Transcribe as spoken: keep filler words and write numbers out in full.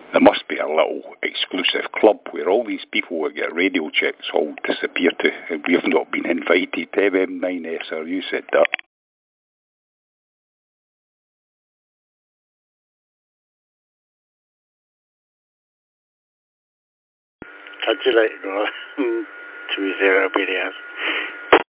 There must be a little exclusive club where all these people who get radio checks all disappear to, and we have not been invited. M M nine S R U said that. I'd you like to go to his therapy there?